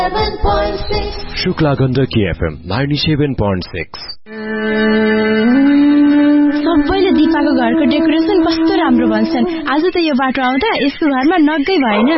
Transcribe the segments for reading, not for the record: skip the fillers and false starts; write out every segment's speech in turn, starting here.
Shukla Gandaki FM 97.6। सबैले दिपाको घरको decoration कस्तो राम्रो भन्छन्। आज त यो बाटो आउँदा यसको घरमा नगै भएन।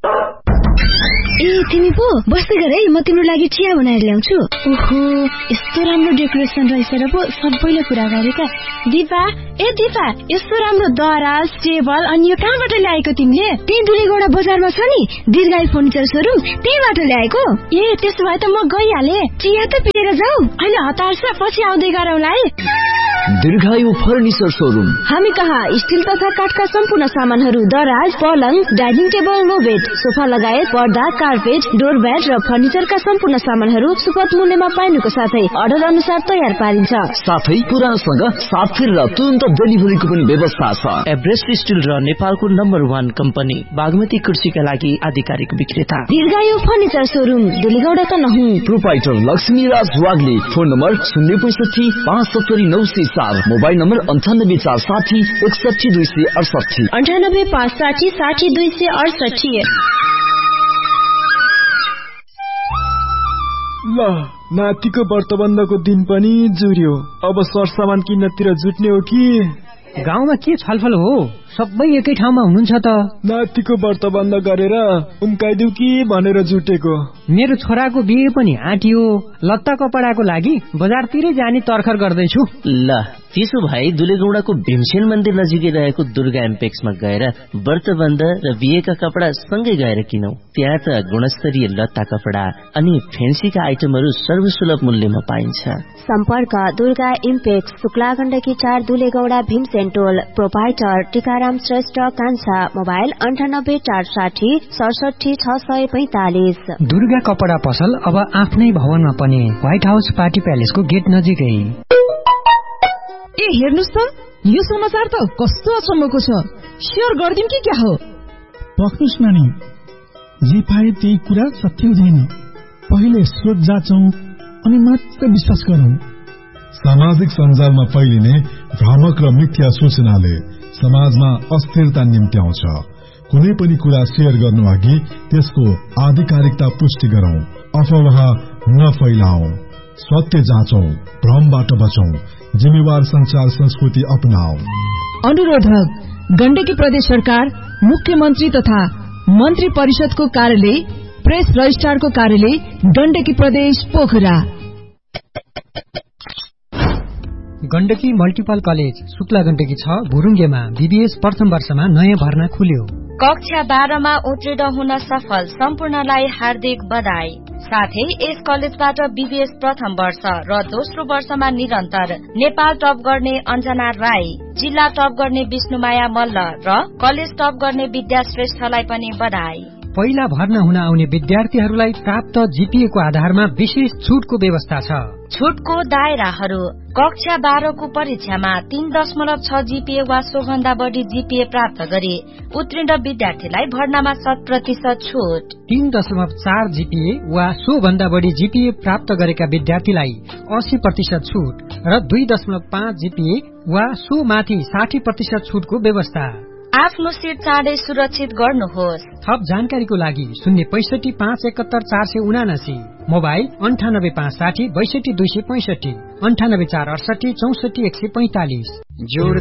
ए तिमी पो बस्दै गर है, म तिम्रो लागि चिया बनाएर ल्याउँछु। ओहो, यस्तो राम्रो डेकोरेसन रहेछ र पो सबैले कुरा गरेका। दिपा, ए दिपा, यस्तो राम्रो दराज, टेबल अनि यो कहाँबाट ल्याएको तिमीले? त्यही दुलेगौडा बजारमा छ नि दीर्घायु फर्निचर सोरुम, त्यहीबाट ल्याएको। ए त्यसो भए त म गइहाले। चिया त पिएर जाऊ। अहिले हतार छ, पछि आउँदै गरौँला है। दीर्घायु फर्निचर सोरुम। हामी कहाँ स्टिल तथा काठका सम्पूर्ण सामानहरू, दराज, पलङ, dining table, no bed, sofa लगायत पर्दा, कार्पेट, डोरम्याट र फर्निचरका सम्पूर्ण सामानहरू सुपथ मूल्यमा पाइनुको साथै अर्डर अनुसार तयार पारिन्छ। साथै पुरानसँग साथफेर र तुरन्त डेलिभरीको पनि व्यवस्था छ। एभरेस्ट स्टिल र नेपालको नम्बर 1 कम्पनी बागमती कृषिका लागि आधिकारिक विक्रेता दीर्घायु फर्निचर सोरुम, दुलेगौडा त नहुँ। Proprietor Laxmiraj Wagle. Phone number 065 570 904, mobile number 98 460 61 268, 98 560 60 268। ल नातिको व्रतबन्धको दिन पनि जुर्यो। अब सरसामान किन्नतिर जुट्ने हो कि? गाउँमा के छलफल हो? सबै एकै ठाउँमा हुनुहुन्छ त। नातिको व्रतबन्ध गरेर उम्काइदिउ कि भनेर जुटेको। मेरो छोराको बिहे पनि आँटियो। लत्ता कपडाको लागि बजारतिरै जाने तर्खर गर्दैछु। ल त्यसो भए दुलेगौडाको भीमसेन मन्दिर नजिकै रहेको दुर्गा एम्पेक्समा गएर व्रतबन्ध र बिहेका कपडा सँगै गएर किनौ। त्यहाँ त गुणस्तरीय लत्ता कपडा अनि फेन्सीका आइटमहरू सर्वसुलभ मूल्यमा पाइन्छ। सम्पर्क दुर्गा इम्पेक्स, शुक्ला गण्डकी 4, दुलेगौडा, भीमसेन टोल। प्रोपाइटर टीकाराम श्रेष्ठ कान्छा। मोबाइल 98 460 67 645। दुर्गा कपडा पसल अब आफ्नै भवनमा पनि, व्हाइट हाउस पार्टी प्यालेसको गेट नजिकै। ए हेर्नुस् त, यो समाचार त कस्तो अचम्मको छ। शेयर गर्दिम कि क्या हो? पक्नुस् नानी, जे पाए त्यही कुरा सत्य हुँदैन। पहिले सोच जाँचौं अनि मात्र विश्वास गरौं। सामाजिक सञ्जालमा फैलिने भ्रामक र मिथ्या सूचनाले समाजमा अस्थिरता निम्त्याउँछ। कुनै पनि कुरा शेयर गर्नु अघि त्यसको आधिकारिकता पुष्टि गरौं। अफवाह नफैलाऊ, सत्य जाँचौं, भ्रमबाट बचौं, जिम्मेवार संचार संस्कृति अपनाऊ। अनुरोधक गण्डकी प्रदेश सरकार, मुख्यमन्त्री तथा मन्त्री परिषदको कार्यालय, प्रेस रजिस्ट्रारको कार्यालय, गण्डकी प्रदेश Pokhara. Gandaki multiple college, Shukla Gandaki 6, भुरुङ्गेमा BBS प्रथम वर्षमा नयाँ भर्ना खुल्यो। कक्षा 12 मा उत्तीर्ण हुन सफल सम्पूर्णलाई हार्दिक बधाई। साथै यस कलेजबाट बीबीएस प्रथम वर्ष र दोस्रो वर्षमा निरन्तर नेपाल टप गर्ने अञ्जना राई, जिल्ला टप गर्ने विष्णुमाया मल्ल र कलेज टप गर्ने विद्या श्रेष्ठलाई पनि बधाई। पहिला भर्ना हुन आउने विद्यार्थीहरूलाई प्राप्त जीपीए को आधारमा विशेष छुटको व्यवस्था छ। छुटको दायराहरू: कक्षा 12 को परीक्षामा 3.6 जीपीए वा सोभन्दा बढी जीपीए प्राप्त गरी उत्तीर्ण विद्यार्थीलाई भर्नामा 100% छुट। 3.4 जीपीए वा सोभन्दा बढी जीपीए प्राप्त गरेका विद्यार्थीलाई 80% छुट र 2.5 जीपीए वा सो माथि 60% छुटको व्यवस्था। आफ्नो सिट चाँडै सुरक्षित गर्नुहोस्। थप जानकारीको लागि 065 571 479, मोबाइल 98 560 62 265, 98 468 64 145।